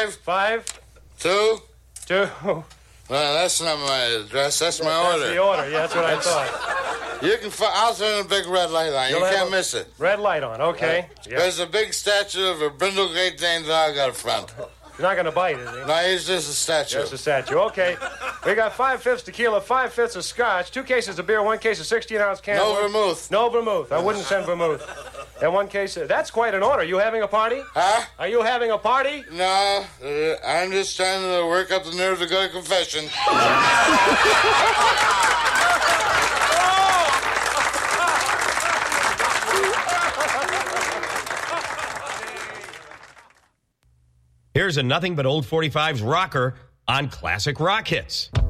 5, 2. 2. Well, that's not my address. That's my order. That's the order. Yeah, that's what I thought. You can. I'll turn a big red light on. You can't miss it. Red light on. Okay. Yep. There's a big statue of a brindle Great Dane dog out front. He's not going to bite, is he? No, he's just a statue. Just a statue. Okay. We got 5/5 tequila, 5/5 of scotch, 2 cases of beer, 1 case of 16-ounce can. No vermouth. No vermouth. I wouldn't send vermouth. And 1 case. That's quite an order. You having a party? Huh? Are you having a party? No. I'm just trying to work up the nerve to go to confession. Here's a Nothing But Old 45's rocker on Classic Rock Hits.